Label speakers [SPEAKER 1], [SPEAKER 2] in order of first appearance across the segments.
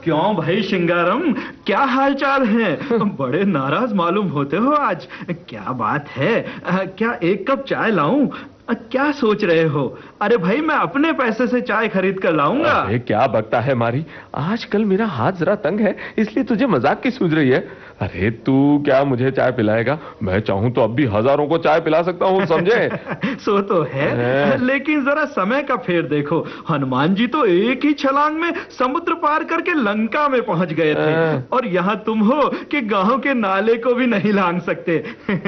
[SPEAKER 1] क्यों भाई शिंगारम, क्या हाल चाल है? बड़े नाराज मालूम होते हो आज। क्या बात है? क्या एक कप चाय लाऊं? क्या सोच रहे हो? अरे भाई, मैं अपने पैसे से चाय खरीद कर लाऊंगा।
[SPEAKER 2] अरे क्या बकता है मारी, आजकल मेरा हाथ जरा तंग है, इसलिए तुझे मजाक की सूझ रही है। अरे तू क्या मुझे चाय पिलाएगा? मैं चाहूं तो अब भी हजारों को चाय पिला सकता हूं, समझे?
[SPEAKER 1] सो तो है, लेकिन जरा समय का फेर देखो। हनुमान जी तो एक ही छलांग में समुद्र पार करके लंका में पहुंच गए थे, और यहाँ तुम हो कि गांव के नाले को भी नहीं लांग सकते।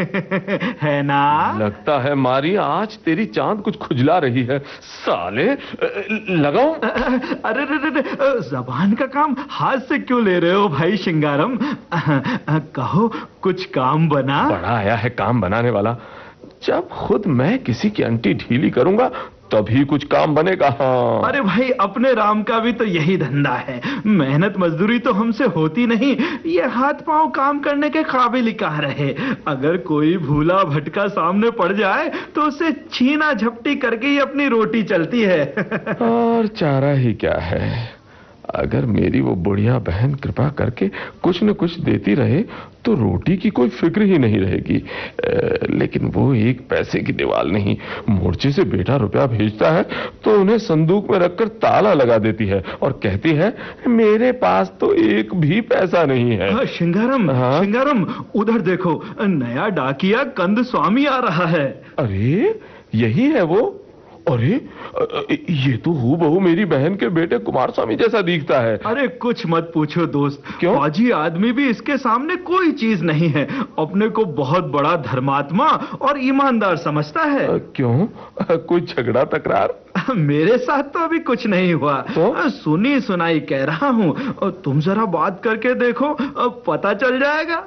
[SPEAKER 1] है ना?
[SPEAKER 2] लगता है मारी आज तेरी चांद कुछ खुजला रही है। साले लगाऊं?
[SPEAKER 1] अरे जबान का काम हाथ से क्यों ले रहे हो भाई शिंगारम? कहो, कुछ काम बना?
[SPEAKER 2] बड़ा आया है काम बनाने वाला। जब खुद मैं किसी की अंटी ढीली करूंगा तभी कुछ काम बनेगा। हाँ।
[SPEAKER 1] अरे भाई, अपने राम का भी तो यही धंधा है। मेहनत मजदूरी तो हमसे होती नहीं, ये हाथ पांव काम करने के काबिल ही कहाँ रहे। अगर कोई भूला भटका सामने पड़ जाए तो उसे छीना झपटी करके ही अपनी रोटी चलती है।
[SPEAKER 2] और चारा ही क्या है, अगर मेरी वो बुढ़िया बहन कृपा करके कुछ न कुछ देती रहे तो रोटी की कोई फिक्र ही नहीं रहेगी। लेकिन वो एक पैसे की दीवार नहीं, मोर्चे से बेटा रुपया भेजता है तो उन्हें संदूक में रखकर ताला लगा देती है और कहती है मेरे पास तो एक भी पैसा नहीं है।
[SPEAKER 1] शिंगारम,
[SPEAKER 2] हाँ?
[SPEAKER 1] शिंगारम, उधर देखो, नया डाकिया कंद स्वामी आ रहा है।
[SPEAKER 2] अरे यही है वो? अरे ये तो हूबहू मेरी बहन के बेटे कुमार स्वामी जैसा दिखता है।
[SPEAKER 1] अरे कुछ मत पूछो दोस्त।
[SPEAKER 2] क्यों?
[SPEAKER 1] फौजी आदमी भी इसके सामने कोई चीज नहीं है। अपने को बहुत बड़ा धर्मात्मा और ईमानदार समझता है।
[SPEAKER 2] क्यों, कोई झगड़ा तकरार?
[SPEAKER 1] मेरे साथ तो अभी कुछ नहीं हुआ।
[SPEAKER 2] तो?
[SPEAKER 1] सुनी सुनाई कह रहा हूँ, तुम जरा बात करके देखो, पता चल जाएगा।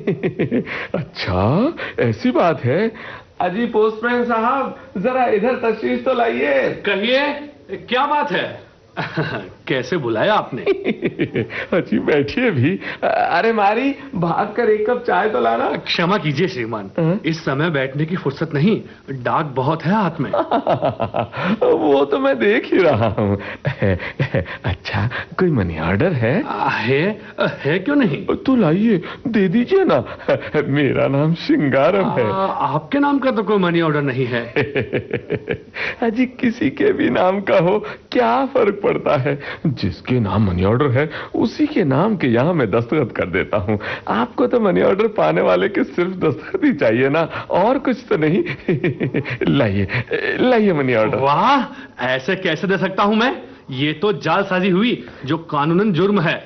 [SPEAKER 2] अच्छा ऐसी बात है। अजी पोस्टमैन साहब, जरा इधर तशरीफ तो लाइए।
[SPEAKER 3] कहिए, क्या बात है? कैसे बुलाया आपने?
[SPEAKER 2] अजी बैठिए भी। अरे मारी, भाग कर एक कप चाय तो लाना।
[SPEAKER 3] क्षमा कीजिए श्रीमान, इस समय बैठने की फुर्सत नहीं, डाक बहुत है हाथ में।
[SPEAKER 2] वो तो मैं देख ही रहा हूँ। अच्छा, कोई मनी ऑर्डर है?
[SPEAKER 3] है क्यों नहीं?
[SPEAKER 2] तो लाइए, दे दीजिए ना। मेरा नाम शिंगारम है।
[SPEAKER 3] आपके नाम का तो कोई मनी ऑर्डर नहीं है।
[SPEAKER 2] अजी किसी के भी नाम का हो, क्या फर्क पड़ता है? जिसके नाम मनी ऑर्डर है उसी के नाम के यहाँ मैं दस्तखत कर देता हूँ। आपको तो मनी ऑर्डर पाने वाले के सिर्फ दस्तखत ही चाहिए ना, और कुछ तो नहीं। लाइए लाइए मनी ऑर्डर।
[SPEAKER 3] वाह, ऐसे कैसे दे सकता हूं मैं? ये तो जालसाजी हुई जो कानूनन जुर्म है।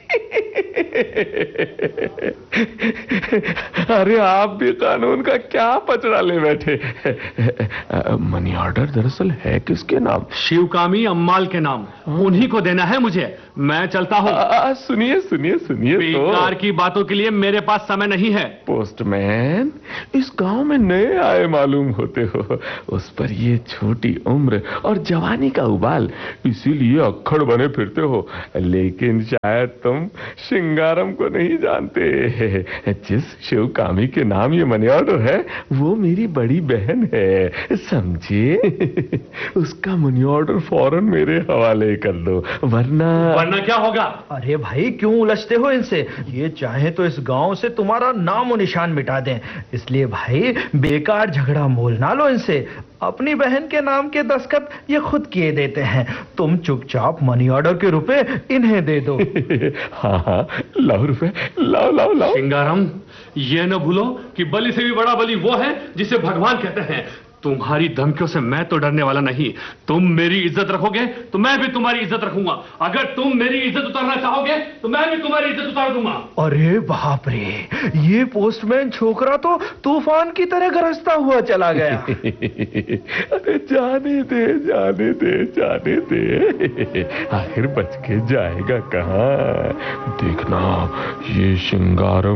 [SPEAKER 2] अरे आप भी कानून का क्या पचड़ा ले बैठे। मनी ऑर्डर दरअसल है किसके नाम?
[SPEAKER 3] शिवकामी अम्माल के नाम। उन्हीं को देना है मुझे। मैं चलता हूँ।
[SPEAKER 2] सुनिए सुनिए सुनिए,
[SPEAKER 3] बेकार की बातों के लिए मेरे पास समय नहीं है।
[SPEAKER 2] पोस्टमैन, इस गांव में नए आए मालूम होते हो, उस पर ये छोटी उम्र और जवानी का उबाल, इसीलिए अक्खड़ बने फिरते हो। लेकिन शायद तुम शिंगारम को नहीं जानते। जिस शिवकामी के नाम ये मनी ऑर्डर है वो मेरी बड़ी बहन है, समझे? उसका मनी ऑर्डर फौरन मेरे हवाले कर दो, वरना
[SPEAKER 3] क्या होगा?
[SPEAKER 1] अरे भाई, क्यों उलझते हो इनसे? ये चाहे तो इस गांव से तुम्हारा नाम और निशान मिटा दें, इसलिए भाई बेकार झगड़ा मोल ना लो इनसे। अपनी बहन के नाम के दस्तखत ये खुद किए देते हैं। तुम चुपचाप मनी ऑर्डर के रुपए इन्हें दे दो।
[SPEAKER 2] हाँ, लाओ रुपए, लाओ लाओ लाओ।
[SPEAKER 3] शिंगारम, ये न भूलो कि बलि से भी बड़ा बलि वो है जिसे भगवान कहते हैं। तुम्हारी धमकियों से मैं तो डरने वाला नहीं। तुम मेरी इज्जत रखोगे तो मैं भी तुम्हारी इज्जत रखूंगा। अगर तुम मेरी इज्जत उतारना चाहोगे तो मैं भी तुम्हारी इज्जत उतार दूंगा।
[SPEAKER 1] अरे बाप रे, ये पोस्टमैन छोकरा तो तूफान की तरह गरजता हुआ चला गया।
[SPEAKER 2] अरे जाने दे जाने दे जाने दे, आखिर बच के जाएगा कहाँ? देखना, ये शिंगारम